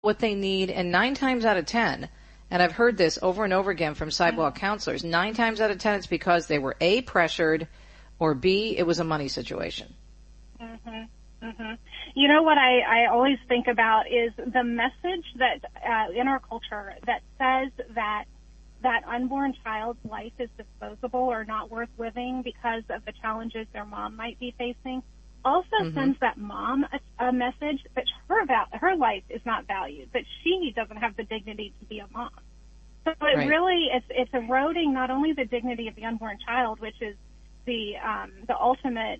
what they need, and 9 times out of 10, and I've heard this over and over again from sidewalk counselors, 9 times out of 10 it's because they were A, pressured, or B, it was a money situation. You know what I always think about is the message that in our culture that says that unborn child's life is disposable or not worth living because of the challenges their mom might be facing also sends that mom a message that her life is not valued, that she doesn't have the dignity to be a mom. So it really it's eroding not only the dignity of the unborn child, which is the ultimate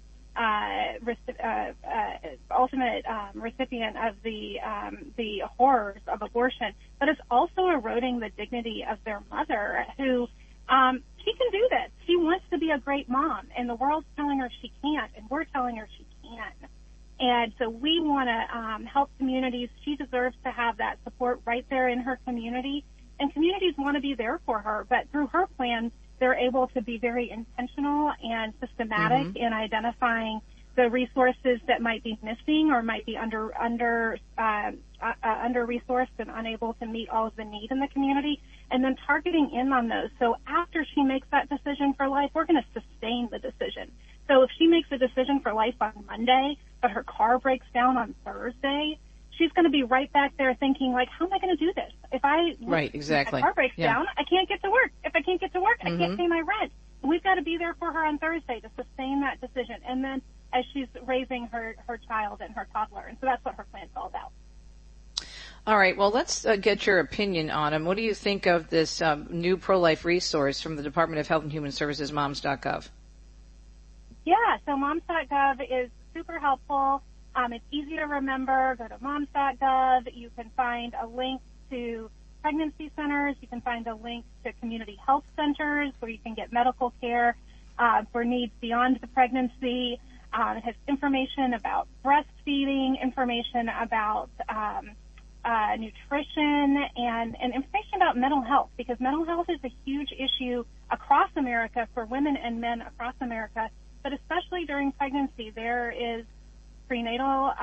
recipient of the horrors of abortion, but it's also eroding the dignity of their mother, who she can do this. She wants to be a great mom, and the world's telling her she can't, and we're telling her she can. And so we want to help communities. She deserves to have that support right there in her community, and communities want to be there for her. But through her plan, they're able to be very intentional and systematic in identifying the resources that might be missing or might be under resourced and unable to meet all of the need in the community, and then targeting in on those. So after she makes that decision for life, we're going to sustain the decision. So if she makes a decision for life on Monday, but her car breaks down on Thursday, she's going to be right back there thinking, like, how am I going to do this? If my car breaks down, I can't get to work. If I can't get to work, I can't pay my rent. And we've got to be there for her on Thursday to sustain that decision. And then as she's raising her child and her toddler. And so that's what her plan's all about. All right. Well, let's get your opinion on them. What do you think of this new pro-life resource from the Department of Health and Human Services, moms.gov? Yeah, so moms.gov is super helpful. It's easy to remember. Go to moms.gov. You can find a link to pregnancy centers. You can find a link to community health centers where you can get medical care for needs beyond the pregnancy. It has information about breastfeeding, information about nutrition, and information about mental health, because mental health is a huge issue across America for women and men across America, but especially during pregnancy. There is prenatal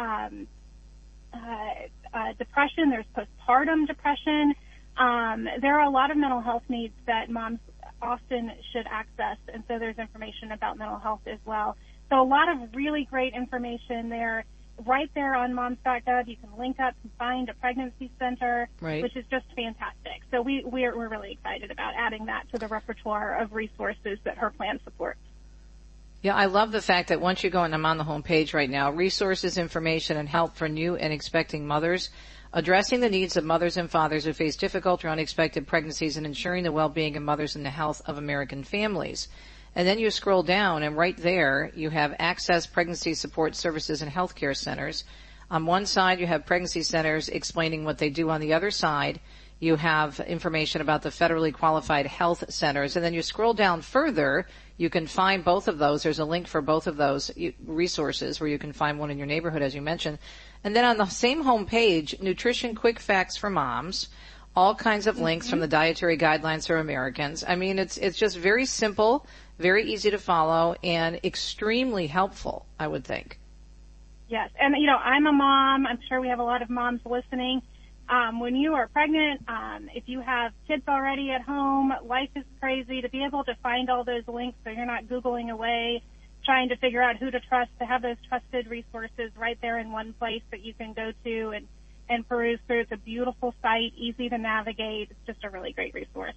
depression, there's postpartum depression. There are a lot of mental health needs that moms often should access, and so there's information about mental health as well. So a lot of really great information there. Right there on moms.gov, you can link up and find a pregnancy center, which is just fantastic. So we're really excited about adding that to the repertoire of resources that her plan supports. Yeah, I love the fact that once you go, and I'm on the home page right now, resources, information, and help for new and expecting mothers, addressing the needs of mothers and fathers who face difficult or unexpected pregnancies, and ensuring the well-being of mothers and the health of American families. And then you scroll down, and right there you have Access Pregnancy Support Services and Healthcare Centers. On one side, you have pregnancy centers explaining what they do. On the other side, you have information about the federally qualified health centers. And then you scroll down further, you can find both of those. There's a link for both of those resources where you can find one in your neighborhood, as you mentioned. And then on the same home page, Nutrition Quick Facts for Moms, all kinds of links from the Dietary Guidelines for Americans. I mean, it's just very simple, very easy to follow, and extremely helpful, I would think. Yes, and, you know, I'm a mom. I'm sure we have a lot of moms listening. When you are pregnant, if you have kids already at home, life is crazy. To be able to find all those links so you're not Googling away, trying to figure out who to trust, to have those trusted resources right there in one place that you can go to and peruse through. It's a beautiful site, easy to navigate. It's just a really great resource.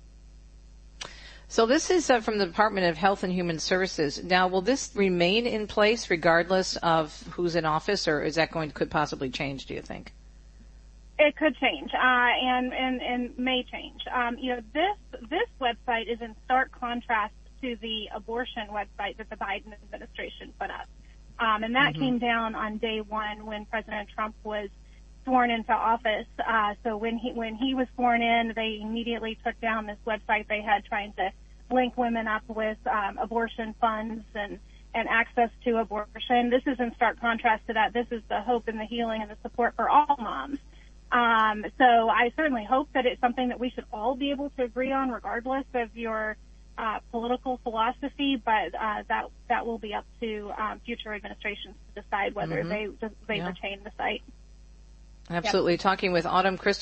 So this is from the Department of Health and Human Services. Now, will this remain in place regardless of who's in office, or is that could possibly change, do you think? It could change, and may change. You know, this website is in stark contrast to the abortion website that the Biden administration put up. And that came down on day one when President Trump was sworn into office. So when he was sworn in, they immediately took down this website they had trying to link women up with abortion funds and access to abortion. This is in stark contrast to that. This is the hope and the healing and the support for all moms. So I certainly hope that it's something that we should all be able to agree on regardless of your political philosophy, but that will be up to future administrations to decide whether they retain the site. Absolutely. Talking with Autumn Crystal